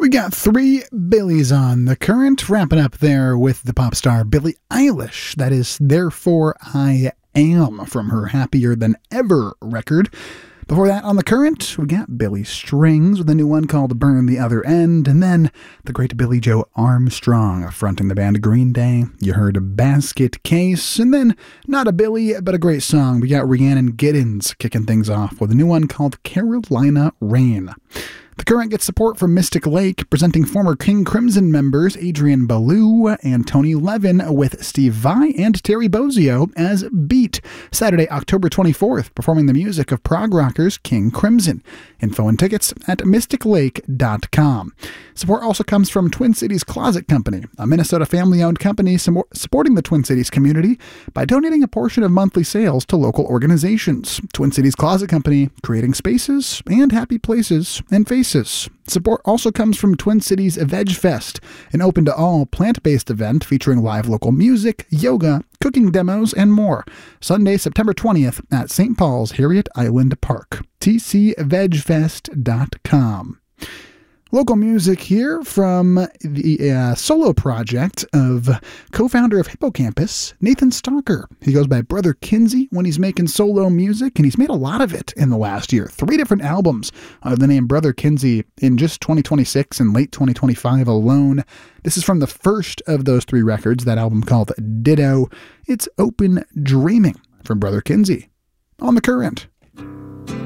We got three Billies on the current, wrapping up there with the pop star Billie Eilish. That is Therefore I Am from her Happier Than Ever record. Before that, on the current, we got Billy Strings with a new one called Burn the Other End, and then the great Billy Joe Armstrong fronting the band Green Day. You heard Basket Case, and then not a Billy, but a great song. We got Rhiannon Giddens kicking things off with a new one called Carolina Rain. The current gets support from Mystic Lake, presenting former King Crimson members Adrian Ballou and Tony Levin with Steve Vai and Terry Bozzio as Beat, Saturday, October 24th, performing the music of prog rockers King Crimson. Info and tickets at mysticlake.com. Support also comes from Twin Cities Closet Company, a Minnesota family-owned company supporting the Twin Cities community by donating a portion of monthly sales to local organizations. Twin Cities Closet Company, creating spaces and happy places and faces. Support also comes from Twin Cities Veg Fest, an open-to-all plant-based event featuring live local music, yoga, cooking demos, and more. Sunday, September 20th at St. Paul's Harriet Island Park. tcvegfest.com. Local music here from the solo project of co-founder of Hippocampus, Nathan Stalker. He goes by Brother Kinsey when he's making solo music, and he's made a lot of it in the last year. 3 different albums under the name Brother Kinsey in just 2026 and late 2025 alone. This is from the first of those 3 records, that album called Ditto. It's Open Dreaming from Brother Kinsey on the current.